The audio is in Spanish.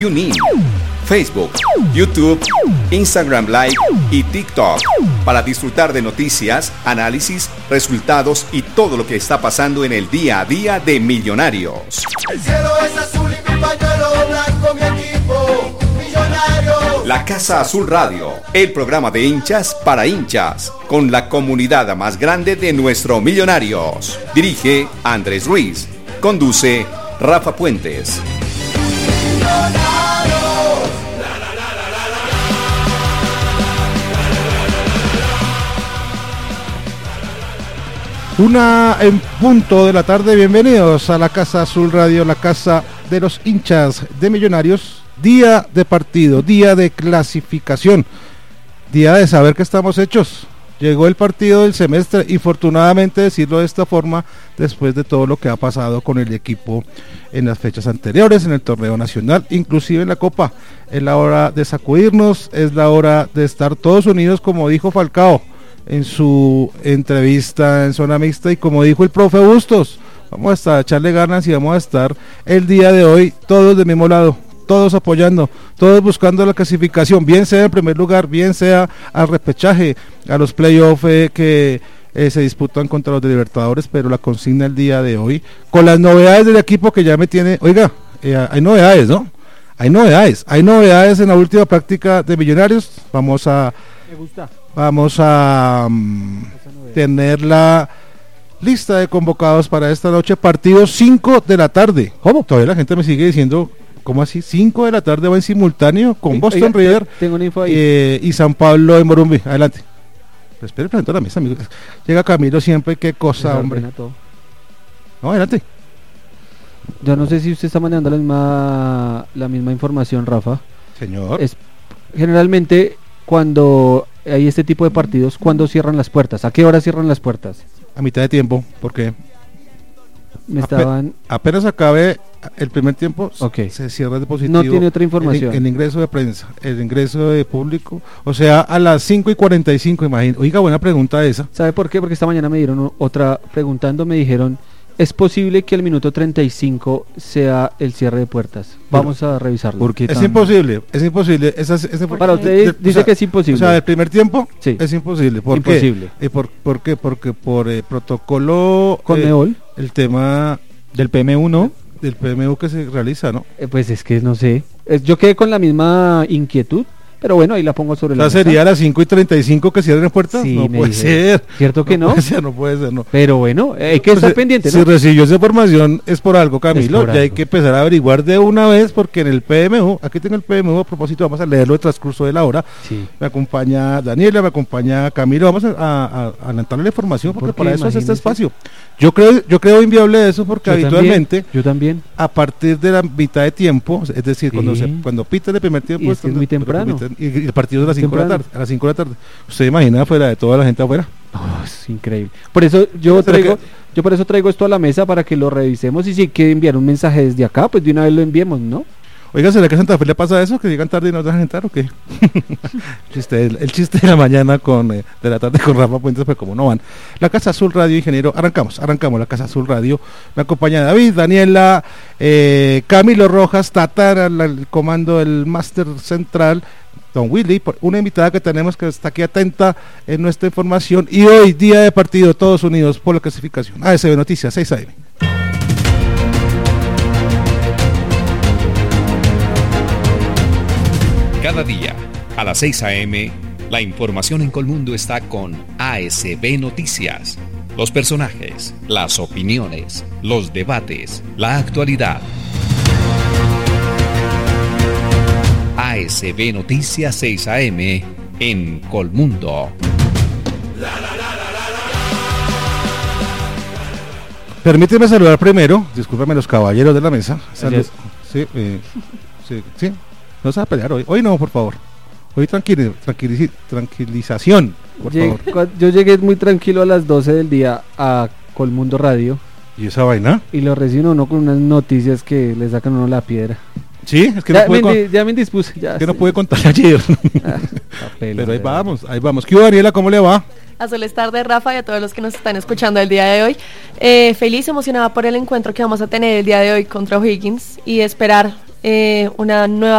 TuneIn, Facebook, YouTube, Instagram Live y TikTok para disfrutar de noticias, análisis, resultados y todo lo que está pasando en el día a día de Millonarios. El cielo es azul y mi pañuelo blanco, mi equipo, Millonarios. La Casa Azul Radio, el programa de hinchas para hinchas, con la comunidad más grande de nuestro Millonarios. Dirige Andrés Ruiz. Conduce Rafa Puentes. 1:00 p.m, bienvenidos a la Casa Azul Radio, la casa de los hinchas de Millonarios. Día de partido, día de clasificación, día de saber que estamos hechos. Llegó el partido del semestre, infortunadamente decirlo de esta forma, después de todo lo que ha pasado con el equipo en las fechas anteriores, en el torneo nacional, inclusive en la Copa. Es la hora de sacudirnos, es la hora de estar todos unidos, como dijo Falcao en su entrevista en Zona Mixta, y como dijo el profe Bustos, vamos a echarle ganas y vamos a estar el día de hoy todos del mismo lado, todos apoyando, todos buscando la clasificación, bien sea en primer lugar, bien sea al repechaje, a los playoffs que se disputan contra los de Libertadores, pero la consigna el día de hoy, con las novedades del equipo que ya me tiene, oiga, hay novedades, ¿no? Hay novedades en la última práctica de Millonarios. Vamos a tener la lista de convocados para esta noche, partido 5 de la tarde. ¿Cómo? Todavía la gente me sigue diciendo, ¿cómo así? 5 de la tarde va en simultáneo con Boston River, tengo una info ahí. Y San Pablo en Morumbi. Adelante. Pero espere, presento la mesa, amigos. Llega Camilo siempre, qué cosa, hombre. No, adelante. Yo no sé si usted está manejando la misma información, Rafa. Señor. Generalmente, cuando hay este tipo de partidos, ¿cuándo cierran las puertas? ¿A qué hora cierran las puertas? A mitad de tiempo, porque estaban... apenas acabe el primer tiempo, okay, se cierra el dispositivo. No tiene otra información. El ingreso de prensa, el ingreso de público, o sea, a las 5:45, imagino. Oiga, buena pregunta esa. ¿Sabe por qué? Porque esta mañana me dieron otra preguntando, me dijeron, ¿es posible que al minuto 35 sea el cierre de puertas? Vamos a revisarlo. Porque es imposible. Para usted dice que es imposible. O sea, el primer tiempo sí, es imposible. ¿Por imposible. qué? ¿Por qué? Porque por protocolo Conmebol, el tema del PMU, ¿no? Del PMU que se realiza, ¿no? Pues es que no sé. Yo quedé con la misma inquietud, pero bueno, ahí la pongo sobre la mesa. ¿Sería a las 5:35 que cierren puertas? Sí, no puede ser. ¿Cierto que no? No puede ser, no. Pero bueno, hay que estar pendiente, ¿no? Si recibió esa información es por algo, Camilo, ya hay que empezar a averiguar de una vez, porque en el PMU, aquí tengo el PMU, a propósito, vamos a leerlo de transcurso de la hora. Sí. Me acompaña Daniela, me acompaña Camilo, vamos a adelantarle la información, porque para eso es este espacio. Yo creo inviable eso, porque habitualmente, yo también, a partir de la mitad de tiempo, es decir, sí, cuando pita el primer tiempo, es muy temprano, y el partido es a las 5 de la tarde, ¿usted imagina afuera de toda la gente afuera? Es increíble. Por eso yo por eso traigo esto a la mesa, para que lo revisemos, y si quiere enviar un mensaje desde acá, pues de una vez lo enviemos, ¿no? Oiga, ¿será que a Santa Fe le pasa eso? ¿Que llegan tarde y no dejan entrar o qué? el chiste de la mañana de la tarde con Rafa Puentes, pues como no van. La Casa Azul Radio, ingeniero, arrancamos la Casa Azul Radio. Me acompaña David, Daniela, Camilo Rojas, Tatara, el comando del máster central, Don Willy, una invitada que tenemos que está aquí atenta en nuestra información. Y hoy, día de partido, todos unidos por la clasificación. ASB Noticias, 6 AM. Cada día, a las 6 a.m., la información en Colmundo está con ASB Noticias. Los personajes, las opiniones, los debates, la actualidad. ASB Noticias 6 a.m. en Colmundo. Permíteme saludar primero, discúlpame los caballeros de la mesa. Sí. No se va a pelear hoy. Hoy no, por favor. Hoy tranquilización, por favor. Yo llegué muy tranquilo a las 12 del día a Colmundo Radio. ¿Y esa vaina? Y lo recibe uno con unas noticias que le sacan a uno la piedra. Sí, es que ya me indispuse. No pude contar ayer. Pero ahí vamos. ¿Qué hubo, Daniela? ¿Cómo le va? A Soles Tarde, Rafa, y a todos los que nos están escuchando el día de hoy. Feliz, emocionada por el encuentro que vamos a tener el día de hoy contra O'Higgins y esperar una nueva